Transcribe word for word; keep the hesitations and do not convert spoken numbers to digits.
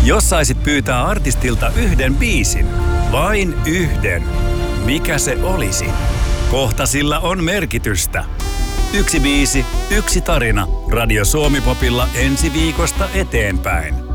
Jos saisit pyytää artistilta yhden biisin, vain yhden, mikä se olisi? Kohta sillä on merkitystä. Yksi biisi, yksi tarina. Radio Suomi Popilla ensi viikosta eteenpäin.